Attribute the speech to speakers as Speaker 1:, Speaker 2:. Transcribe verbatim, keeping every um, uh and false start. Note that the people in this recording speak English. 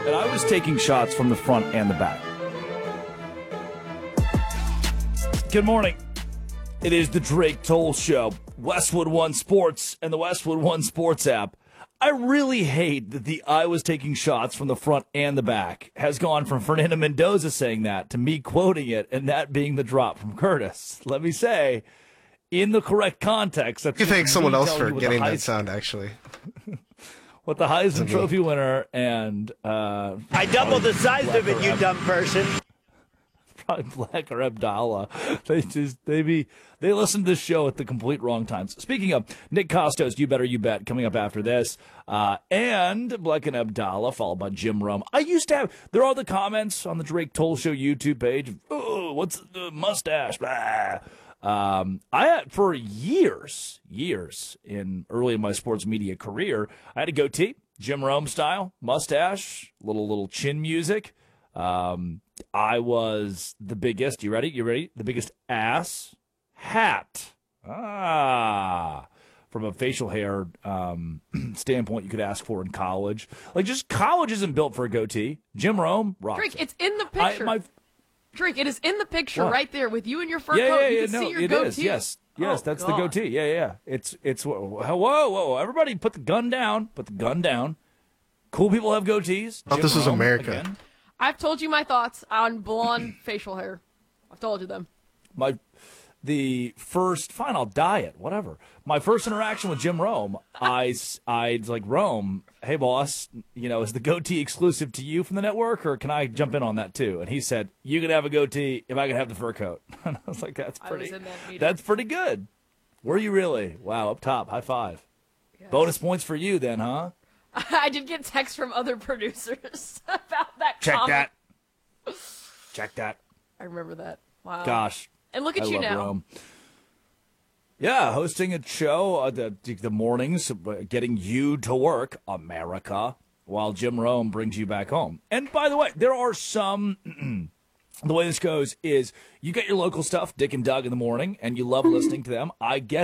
Speaker 1: And I was taking shots from the front and the back. Good morning. It is the Drake Toll Show, Westwood One Sports, and the Westwood One Sports app. I really hate that the I was taking shots from the front and the back has gone from Fernando Mendoza saying that to me quoting it and that being the drop from Curtis. Let me say, in the correct context.
Speaker 2: You thank someone else for getting that sound, actually.
Speaker 1: With the Heisman Trophy winner and... Uh,
Speaker 3: I doubled the size of it, you dumb person.
Speaker 1: Probably Black or Abdallah. They just they be they listen to this show at the complete wrong times. Speaking of Nick Costos, You Better You Bet, coming up after this, uh, and Black and Abdallah, followed by Jim Rome. I used to have there are the comments on the Drake Toll Show YouTube page. Oh, what's the mustache? Blah. Um, I had for years, years in early in my sports media career, I had a goatee, Jim Rome style, mustache, little little chin music. Um, I was the biggest, you ready? You ready? The biggest ass hat. Ah, from a facial hair um, standpoint you could ask for in college. Like, just college isn't built for a goatee. Jim Rome, rocks
Speaker 4: Drake,
Speaker 1: it.
Speaker 4: it's in the picture.
Speaker 1: I, my,
Speaker 4: Drake, it is in the picture
Speaker 1: what?
Speaker 4: right there with you and your fur
Speaker 1: yeah,
Speaker 4: coat.
Speaker 1: yeah,
Speaker 4: you
Speaker 1: yeah,
Speaker 4: can
Speaker 1: no,
Speaker 4: see your
Speaker 1: it
Speaker 4: goatee.
Speaker 1: is, yes. Yes,
Speaker 4: Oh,
Speaker 1: that's
Speaker 4: God.
Speaker 1: the goatee. Yeah, yeah. It's, it's, whoa, whoa, whoa. Everybody put the gun down. Put the gun down. Cool people have goatees.
Speaker 2: Oh,
Speaker 1: Jim
Speaker 2: this is
Speaker 1: Rome,
Speaker 2: America.
Speaker 1: again.
Speaker 4: I've told you my thoughts on blonde facial hair. I've told you them.
Speaker 1: My, the first, fine, I'll dye it, whatever. My first interaction with Jim Rome, I, I was like, Rome, hey, boss, you know, is the goatee exclusive to you from the network, or can I jump in on that too? And he said, you can have a goatee if I can have the fur coat. And I was like, that's
Speaker 4: I
Speaker 1: pretty,
Speaker 4: was in that meeting.
Speaker 1: that's pretty good. Were you really? Wow, up top, high five.
Speaker 4: Yes.
Speaker 1: Bonus points for you then, huh?
Speaker 4: I did get texts from other producers about that
Speaker 1: Check
Speaker 4: comment.
Speaker 1: that. Check that.
Speaker 4: I remember that. Wow.
Speaker 1: Gosh.
Speaker 4: And look at
Speaker 1: I
Speaker 4: you
Speaker 1: love
Speaker 4: now.
Speaker 1: Rome. Yeah, hosting a show, uh, the, the mornings, uh, getting you to work, America, while Jim Rome brings you back home. And by the way, there are some, the way this goes is you get your local stuff, Dick and Doug in the morning, and you love listening to them. I get